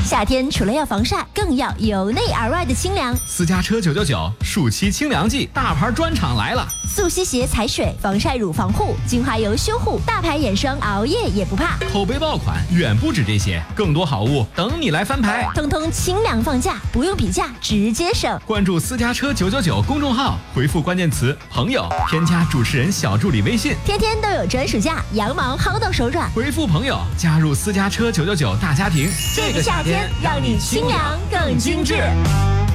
夏天除了要防晒，更要由内而外的清凉。 私家车999暑期清凉季大牌专场来了， 速吸鞋踩水，防晒乳防护，精华油修护，大牌眼霜熬夜也不怕。 口碑爆款远不止这些，更多好物等你来翻牌， 通通清凉放价，不用比价直接省。 关注私家车999公众号，回复关键词朋友，添加主持人小助理微信， 天天都有专属价，羊毛薅到手软。 回复朋友加入私家车999大家庭， 这个夏天让你清凉更精致。